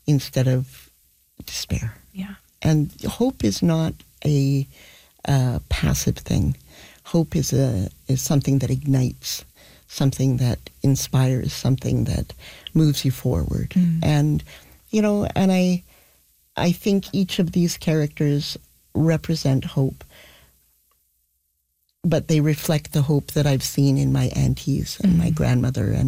instead of despair. Yeah. And hope is not a passive thing. Hope is something that ignites, something that inspires, something that moves you forward. And, and I think each of these characters represent hope, but they reflect the hope that I've seen in my aunties and my grandmother and